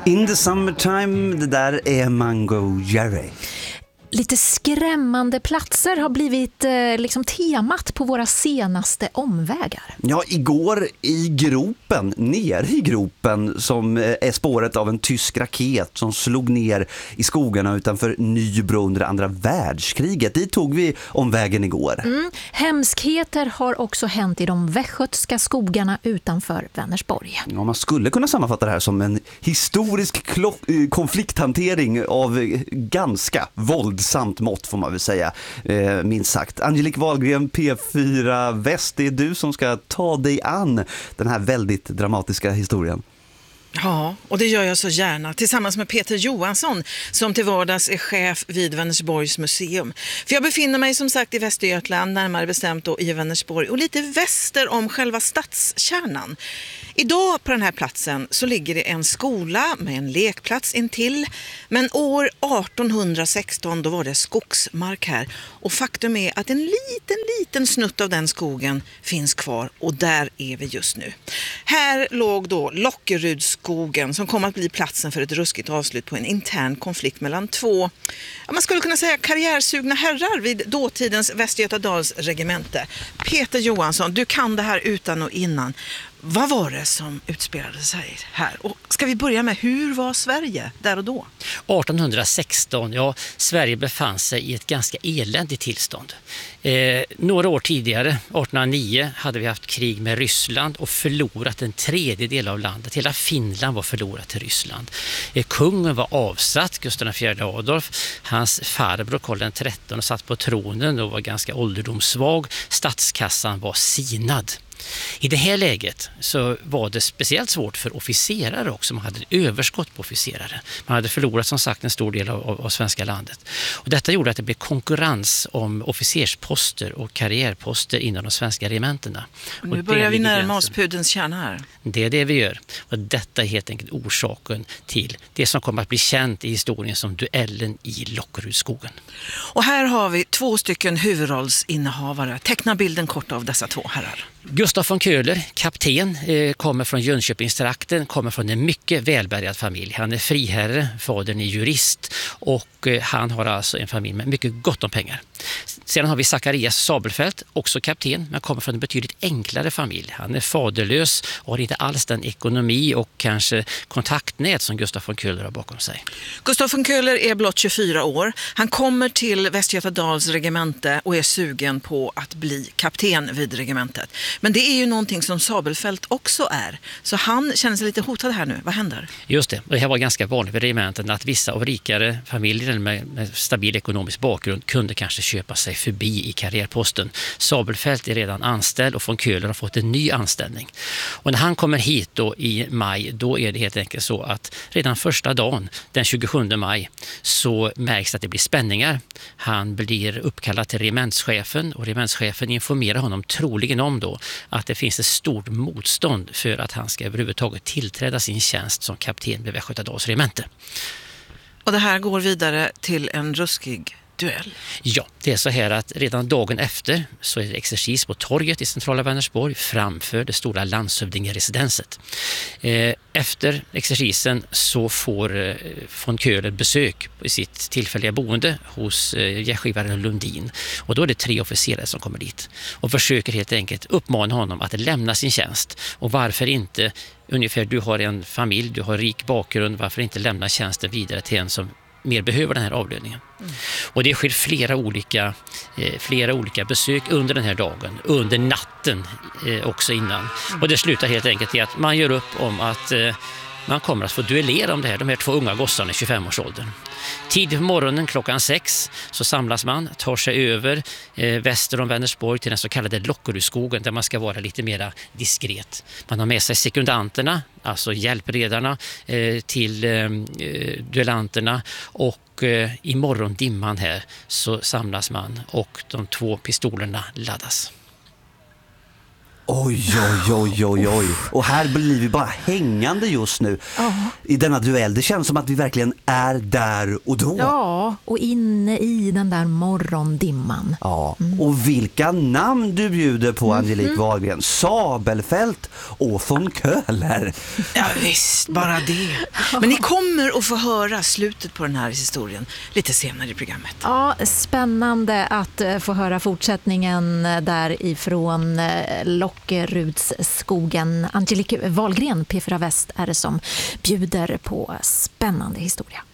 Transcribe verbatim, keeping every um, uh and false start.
In the summertime, det där är Mango Jerry. Lite skrämmande platser har blivit eh, liksom temat på våra senaste omvägar. Ja, igår i gropen, ner i gropen som är spåret av en tysk raket som slog ner i skogarna utanför Nybro under andra världskriget. Dit tog vi omvägen igår. Mm. Hemskheter har också hänt i de västgötska skogarna utanför Vänersborg. Ja, man skulle kunna sammanfatta det här som en historisk klo- konflikthantering av ganska våld samt mått får man väl säga, eh, minst sagt. Angelique Wahlgren, P fyra Väst, det är du som ska ta dig an den här väldigt dramatiska historien. Ja, och det gör jag så gärna tillsammans med Peter Johansson som till vardags är chef vid Vänersborgs museum. För jag befinner mig som sagt i Västergötland, närmare bestämt då i Vänersborg och lite väster om själva stadskärnan. Idag på den här platsen så ligger det en skola med en lekplats intill, men år arton sexton då var det skogsmark här och faktum är att en liten liten snutt av den skogen finns kvar och där är vi just nu. Här låg då Lockerudsskogen som kom att bli platsen för ett ruskigt avslut på en intern konflikt mellan två, ja, man skulle kunna säga karriärsugna herrar vid dåtidens Västergötadals regemente. Peter Johansson, du kan det här utan och innan. Vad var det som utspelade sig här? Och ska vi börja med, hur var Sverige där och då? arton sexton, ja, Sverige befann sig i ett ganska eländigt tillstånd. Eh, några år tidigare, arton nio, hade vi haft krig med Ryssland och förlorat en tredjedel av landet. Hela Finland var förlorat till Ryssland. Eh, kungen var avsatt, Gustav den fjärde Adolf. Hans farbror Karl den trettonde satt på tronen och var ganska ålderdomssvag. Statskassan var sinad. I det här läget så var det speciellt svårt för officerare också. Man hade överskott på officerare. Man hade förlorat som sagt en stor del av, av svenska landet. Och detta gjorde att det blev konkurrens om officersposter och karriärposter inom de svenska regementena. Och nu börjar vi närma oss pudelns kärna här. Det är det vi gör. Och detta är helt enkelt orsaken till det som kommer att bli känt i historien som duellen i Lockerudsskogen. Och här har vi två stycken huvudrollsinnehavare. Teckna bilden kort av dessa två herrar. Gustav von Köhler, kapten, eh, kommer från Jönköpingstrakten, kommer från en mycket välbärgad familj. Han är friherre, fadern är jurist och eh, han har alltså en familj med mycket gott om pengar. Sedan har vi Zacharias Sabelfelt, också kapten, men kommer från en betydligt enklare familj. Han är faderlös och har inte alls den ekonomi och kanske kontaktnät som Gustav von Köhler har bakom sig. Gustav von Köhler är blott tjugofyra år. Han kommer till Västergötadals regemente och är sugen på att bli kapten vid regementet. Men det är ju någonting som Sabelfelt också är. Så han känner sig lite hotad här nu. Vad händer? Just det. Det här var ganska vanligt vid regementen att vissa av rikare familjer med, med stabil ekonomisk bakgrund kunde kanske köpa sig förbi i karriärposten. Sabelfelt är redan anställd och von Köhler har fått en ny anställning. Och när han kommer hit då i maj, då är det helt enkelt så att redan första dagen, den tjugosjunde maj, så märks att det blir spänningar. Han blir uppkallad till regementschefen och regementschefen informerar honom troligen om då att det finns ett stort motstånd för att han ska överhuvudtaget tillträda sin tjänst som kapten vid Västgötadals regemente. Och det här går vidare till en ruskig duell. Ja, det är så här att redan dagen efter så är det exercis på torget i centrala Vänersborg framför det stora landshövdingeresidenset. Efter exercisen så får von Köhler besök i sitt tillfälliga boende hos gästgivaren Lundin. Och då är det tre officerare som kommer dit och försöker helt enkelt uppmana honom att lämna sin tjänst. Och varför inte, ungefär du har en familj, du har rik bakgrund, varför inte lämna tjänsten vidare till en som mer behöver den här avlöningen. Mm. Och det sker flera olika, eh, flera olika besök under den här dagen, under natten eh, också innan. Mm. Och det slutar helt enkelt i att man gör upp om att eh, man kommer att få duellera om det här, de här två unga gossarna i tjugofemårsåldern. Tidigt på morgonen klockan sex så samlas man, tar sig över eh, väster om Vänersborg till den så kallade Lockerudsskogen där man ska vara lite mer diskret. Man har med sig sekundanterna, alltså hjälpredarna eh, till eh, duellanterna och eh, i morgondimman här så samlas man och de två pistolerna laddas. Oj, oj, oj, oj, oj. Och här blir vi bara hängande just nu Ja. i denna duell. Det känns som att vi verkligen är där och då. Ja, och inne i den där morgondimman. Ja, och vilka namn du bjuder på, Angelique Wahlgren. Sabelfält och von Köhler. Ja visst, bara det. Men ni kommer att få höra slutet på den här historien lite senare i programmet. Ja, spännande att eh, få höra fortsättningen eh, därifrån eh, Lockerudsskogen. Angelique Wahlgren, P fyra Väst, är det som bjuder på spännande historia.